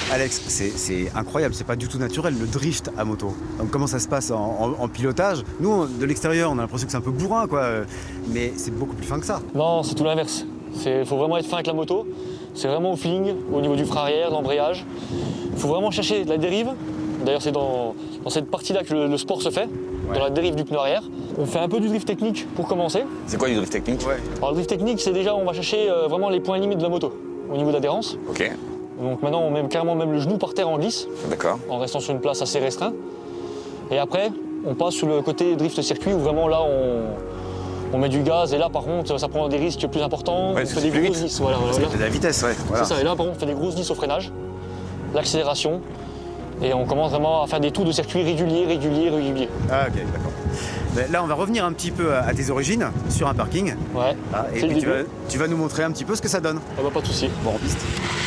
Alex, c'est incroyable, c'est pas du tout naturel le drift à moto. Donc comment ça se passe en pilotage? Nous, de l'extérieur, on a l'impression que c'est un peu bourrin, quoi. Mais c'est beaucoup plus fin que ça. Non, c'est tout l'inverse. Il faut vraiment être fin avec la moto. C'est vraiment au feeling, au niveau du frein arrière, l'embrayage. Il faut vraiment chercher de la dérive. D'ailleurs, c'est dans cette partie-là que le sport se fait, dans la dérive du pneu arrière. On fait un peu du drift technique pour commencer. C'est quoi du drift technique? Alors, le drift technique, c'est déjà, on va chercher vraiment les points limites de la moto, au niveau d'adhérence. Ok. Donc maintenant, on met carrément même le genou par terre en glisse, D'accord. en restant sur une place assez restreinte. Et après, on passe sur le côté drift circuit, où vraiment là, on met du gaz. Et là, par contre, ça prend des risques plus importants. Ouais, on fait des plus grosses vite. lisses. Voilà, Parce qu'il y a de la vitesse, ouais. Voilà. C'est ça. Et là, par contre, on fait des grosses lisses au freinage, l'accélération. Et on commence vraiment à faire des tours de circuit réguliers. Ah, ok, d'accord. Mais là, on va revenir un petit peu à tes origines, sur un parking. Ouais. Ah, et C'est le puis début. tu vas nous montrer un petit peu ce que ça donne. Ah bah, pas de souci. Bon, en piste.